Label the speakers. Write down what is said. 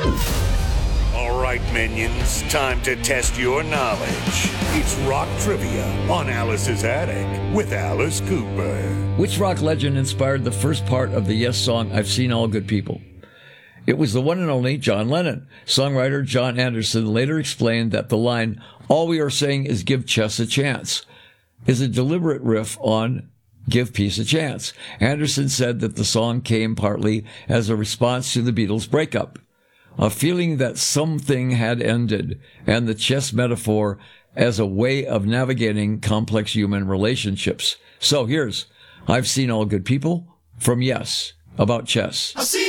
Speaker 1: All right, minions, time to test your knowledge. It's rock trivia on Alice's Attic with Alice Cooper.
Speaker 2: Which rock legend inspired the first part of the Yes song, I've Seen All Good People? It was the one and only John Lennon. Songwriter John Anderson later explained that the line, "All we are saying is give chess a chance," is a deliberate riff on Give Peace a Chance. Anderson said that the song came partly as a response to the Beatles' breakup, a feeling that something had ended, and the chess metaphor as a way of navigating complex human relationships. So here's I've Seen All Good People from Yes, about chess.